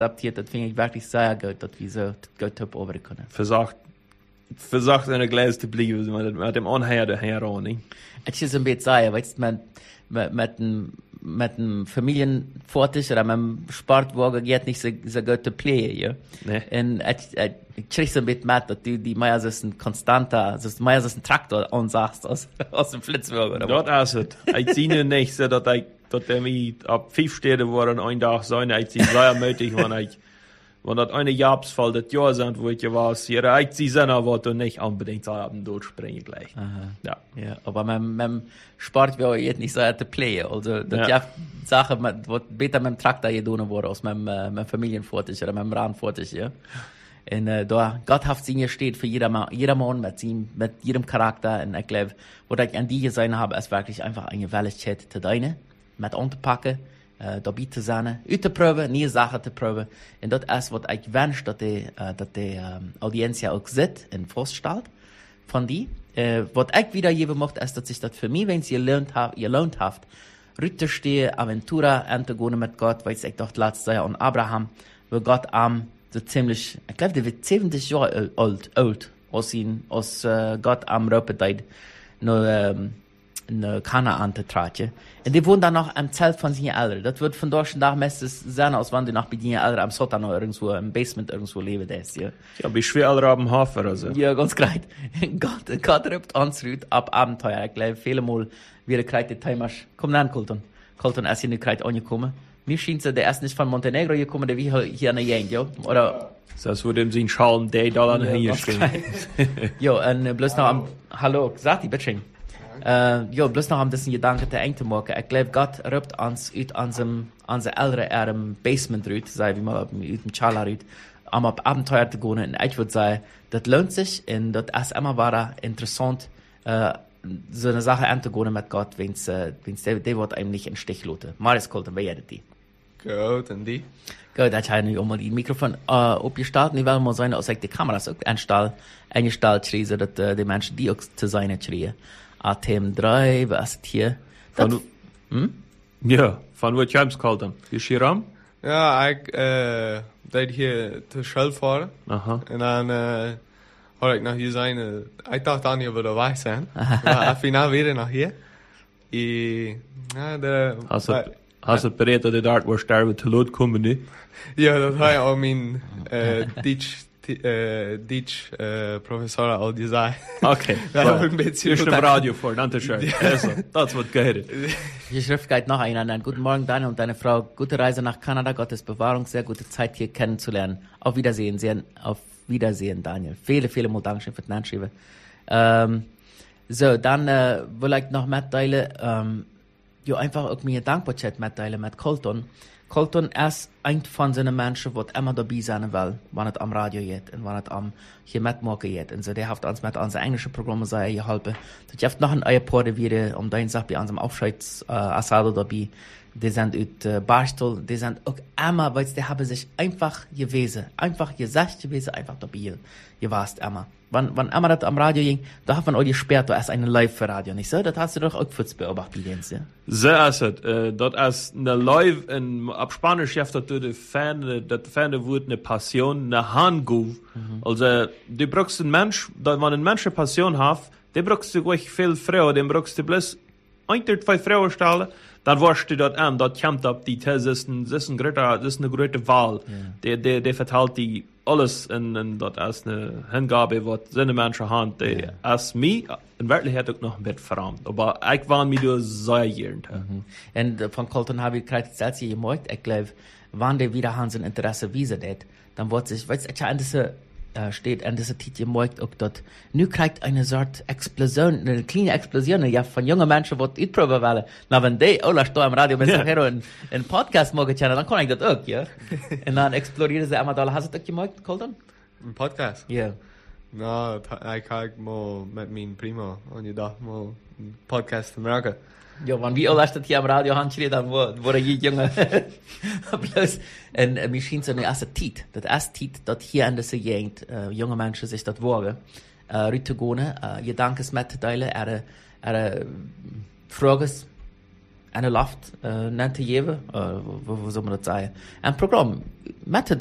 adaptiert, das finde ich wirklich sehr gut, dass wir so gut over können. Versagt in der Glas zu bleiben, mit dem Anhänger daher auch, nicht? Es ist ein bisschen sehr, weißt du, mit dem Familienvorteil oder mit dem Sportwagen geht nicht so gut zu playen, ja. Nee. Und ich krieg so ein bisschen mit, dass du die mehr so ein konstanter, so mehr so ein Traktor ansagst aus dem Flitzwagen, oder Das ist es. Ich sehe nicht, dass mich ab 5 Städte waren ein Tag sein, ich sehe sehr möglich, wenn das eine Jahresfall das Jahr sind, wo ich war, ich sehe dann aber du nicht unbedingt haben, durchspringen gleich. Aha. Ja. Ja, aber mit dem Sport will ich jetzt nicht so zu playen. Also, das ja Sachen, was besser mit dem Traktor getan wurde, als mit dem Familienvorteil oder mit dem Radvorteil, ja. Und, da, Gott hat sie steht für jedermann mit jedem Charakter. Und ich glaube, was ich an die gesehen habe, ist wirklich einfach eine Gewaltigkeit zu deine, mit anzupacken, dabei zu sein, auszuprobieren, neue Sachen zu probieren. Und das ist, was ich wünsche, dass die Audienz ja auch sieht und feststellt von die. Was ich wiedergeben möchte, ist, dass sich das für mich, wenn es gelohnt hat, rütterstehen, Aventura anzugehen mit Gott, weil ich doch letztes Jahr an Abraham, wo Gott so ziemlich, ich glaube, der wird 70 Jahre alt, als Gott am Röpedeit in Kanaan zu tragen. Und die wohnen dann noch am Zelt von seinen Eltern. Das wird von dort nach meistens sein, als wenn die noch bei den Eltern am Sotan oder irgendwo, im Basement irgendwo leben, das, ja. Ja, wie schwer alle am Hafen, also. Ja, ganz great. Gott rübt uns rüt ab Abenteuer. Ich glaube, viele Mal wieder kriegt die Timers, komm dann, Colton. Colton ist hier nicht gerade angekommen. Mir scheint der erst nicht von Montenegro gekommen, der wie hier an der Gegend, ja. Oder? Das würde ihm sein Schalm, der da an hier stehen. Ja, und bloß noch hallo, sag die, bitte. Ja, bloß noch ein bisschen Gedanken zu eng zu machen. Ich glaube, Gott rübt uns aus unser älteren Basement rüt, sei wie man aus dem Chala rüt, um auf Abenteuer zu gehen. Und ich würde sagen, das lohnt sich und das ist immer wieder interessant, so eine Sache anzugehen mit Gott, wenn's der wird einem nicht in den Stich lassen. Marius Colton, wer ist die? Gut, und die? Gut, ich habe nicht mal die Mikrofon aufgestellt. Ich will mal sagen, dass ich die Kameras auch eingestellt schrie, so dass die Menschen die auch zu sein schrie. ATM 3, was ist hier? Ja, von wo James Colton? Ist hier am? Ja, ich deed hier te Schul fahren. Aha. En dan hoorde ik nog hier zijn. Ik dacht dan niet we erbij zijn. Maar finaal weer nog hier. Hast du bereit, dass die dort wo sterben zu Lot kommen, ne? Ja, dat had je al mijn Professor al gezegd. Okay. Ja, ein bisschen. Ist im Radio vor, danke schön. Also, das wird gehört. Die Schrift geht noch einen. Guten Morgen, Daniel und deine Frau. Gute Reise nach Kanada. Gottes Bewahrung. Sehr gute Zeit hier kennenzulernen. Auf Wiedersehen, Daniel. Viele Mal Dankeschön für den Anschreiben. So, dann will ich noch mitteilen, einfach auch mir Dankbarkeit mitteilen mit Colton. Colton ist ein von seinen Menschen, die immer dabei sein will, wenn es am Radio geht und wenn es hier mitmachen geht. Und so, der hat uns mit unseren englischen Programmen sehr geholfen. Das hat noch ein paar wieder, deine Sache bei unserem Aufscheidsasado dabei. Die sind aus Barstel, die sind auch immer, weil die haben sich einfach gewesen, einfach gesagt gewesen, einfach dabei gewasst immer. Wenn immer das am Radio ging, da hat man auch gesperrt, da ist eine Live-Radio, nicht so? Das hast du doch auch kurz beobachtet, Jens, ja? So ist es. Das ist eine Live, ab Spanisch schafft das Fan wird eine Passion, eine Handguf. Also, du brauchst einen Mensch, wenn ein Mensch eine Passion hat, der brauchst du ruhig viel Frauen, den brauchst du bloß 1 oder 2 Frauen stellen, dann warst du dort an, dort kommt ab die These, das ist eine große Wahl. Yeah. Der verteilt die alles und das ist eine Hingabe, was seine Menschen haben, die als mich in Wirklichkeit auch noch ein bisschen verrammt. Aber ich war mir da sehr gern. Und von Colton habe ich gerade selbst gemerkt, ich glaube, wenn der wieder sein Interesse wiesen hat, dann wird sich, weißt du, an diese steht an dieser Titel gemerkt, auch dort, nu kriegt eine Sorte Explosion, eine kleine Explosion, ja, von jungen Menschen, die ausprobieren wollen. Na, wenn die alle stehen im Radio, wenn sie einen Podcast machen können, dann kann ich das auch, ja. Und dann explodieren sie einmal da. Hast du das gemerkt, Colton? Ein Podcast? Ja. Yeah. Nou, ik ga mal met mijn prima en je dacht mal een podcast te maken. Ja, wenn wir alle das hier am Radio haben, dann wurde je jünger. Bloß, und mir schien so eine erste Zeit, das erste Zeit, dass hier in dieser Gegend, junge Menschen sich das wagen, rüttegone, Gedankes mitteilen, Fragen eine Loft, nannte Jewe, wo soll man das sagen? Ein Programm, Mette